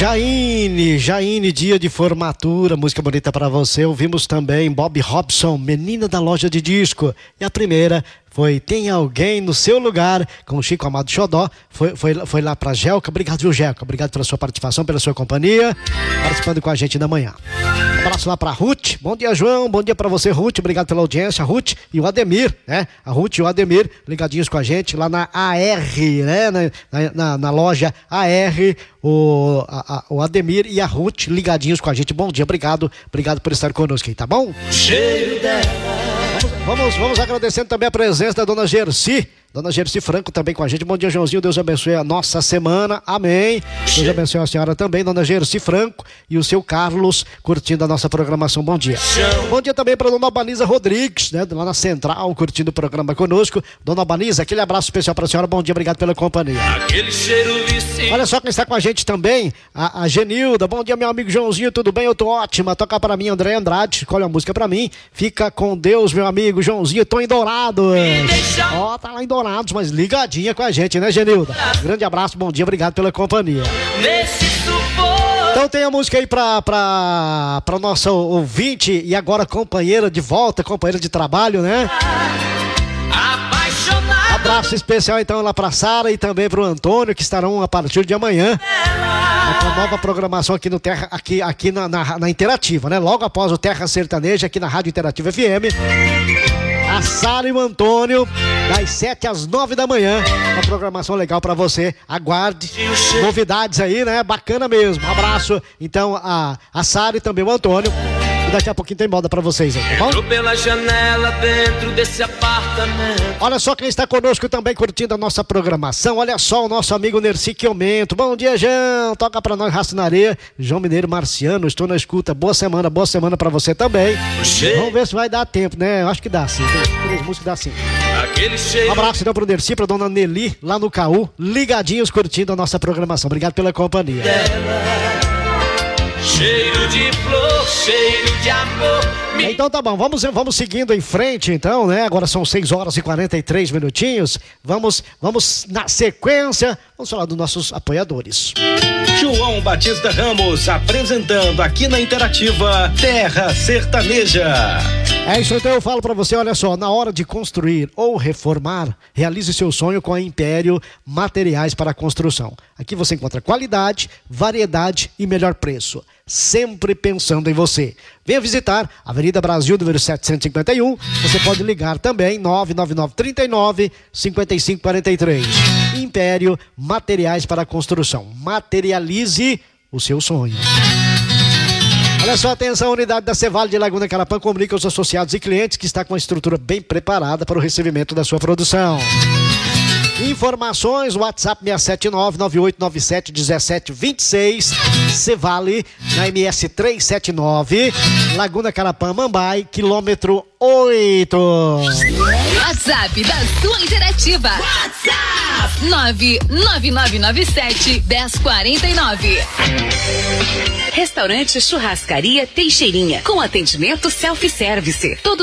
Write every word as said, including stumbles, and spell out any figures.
Jaine, Jaine, dia de formatura, música bonita pra você. Ouvimos também Bob Robson, Menina da Loja de Disco. E a primeira foi Tem Alguém no Seu Lugar, com o Chico Amado Xodó. Foi, foi, foi lá pra Gelca. Obrigado, viu, Gelca? Obrigado pela sua participação, pela sua companhia, participando com a gente da manhã. Um abraço lá pra Ruth. Bom dia, João. Bom dia pra você, Ruth. Obrigado pela audiência, Ruth e o Ademir, né? A Ruth e o Ademir ligadinhos com a gente lá na A R, né? Na, na, na loja A R, o, a, a, o Ademir e a Ruth ligadinhos com a gente. Bom dia, obrigado. Obrigado por estar conosco aí, tá bom? Cheiro dela. Vamos, vamos, vamos agradecendo também a presença da dona Gersi. Dona Gersi Franco também com a gente. Bom dia, Joãozinho. Deus abençoe a nossa semana. Amém. Deus abençoe a senhora também, dona Gersi Franco e o seu Carlos curtindo a nossa programação. Bom dia. Bom dia também para dona Albaniza Rodrigues, né? Lá na Central, curtindo o programa conosco. Dona Albaniza, aquele abraço especial para a senhora. Bom dia, obrigado pela companhia. Aquele cheiro vicinho. Olha só quem está com a gente também, a, a Genilda. Bom dia, meu amigo Joãozinho. Tudo bem? Eu tô ótima. Toca para mim, André Andrade. Escolhe a música para mim. Fica com Deus, meu amigo Joãozinho. Tô em Dourados. Ó, oh, tá lá em Dourados. Mas ligadinha com a gente, né, Genilda? Grande abraço, bom dia, obrigado pela companhia. Então tem a música aí pra, pra, pra nossa ouvinte e agora companheira de volta, companheira de trabalho, né? Abraço especial então lá pra Sara e também pro Antônio, que estarão a partir de amanhã com a nova programação aqui no Terra, aqui, aqui na, na, na Interativa, né? Logo após o Terra Sertaneja aqui na Rádio Interativa F M. A Sara e o Antônio, das sete às nove da manhã. Uma programação legal pra você. Aguarde. Novidades aí, né? Bacana mesmo. Um abraço, então, a, a Sara e também o Antônio. E daqui a pouquinho tem moda pra vocês aí, tá bom? Pela janela dentro desse apartamento. Olha só quem está conosco também curtindo a nossa programação. Olha só o nosso amigo Nerci Quiomento. Bom dia, João. Toca pra nós, Raça na Areia. João Mineiro Marciano, estou na escuta. Boa semana, boa semana pra você também. Vamos ver se vai dar tempo, né? Eu acho que dá sim. Três músicas dá sim. Um abraço então pro Nerci, pra dona Nelly, lá no Caú. Ligadinhos curtindo a nossa programação. Obrigado pela companhia. Cheiro de flor, cheiro de amor. Então tá bom, vamos, vamos seguindo em frente então, né? Agora são seis horas e quarenta e três minutinhos. Vamos, vamos na sequência, vamos falar dos nossos apoiadores. João Batista Ramos apresentando aqui na Interativa Terra Sertaneja. É isso, então eu falo pra você, olha só, na hora de construir ou reformar, realize seu sonho com a Império Materiais para Construção. Aqui você encontra qualidade, variedade e melhor preço, sempre pensando em você. Venha visitar a Avenida Brasil, número setecentos e cinquenta e um. Você pode ligar também, nove nove nove, trinta e nove, cinquenta e cinco quarenta e três. Império Materiais para Construção. Materialize o seu sonho. Olha só, atenção, a unidade da Cevale de Laguna Carapã comunica aos associados e clientes que está com a estrutura bem preparada para o recebimento da sua produção. Informações, WhatsApp seis sete nove, nove oito nove sete, um sete dois seis, Cevale, na M S trezentos e setenta e nove, Laguna Carapã, Mambai, quilômetro oito. WhatsApp da sua Interativa. WhatsApp nove nove nove nove sete, um zero quatro nove. Restaurante Churrascaria Teixeirinha, com atendimento self-service. Todo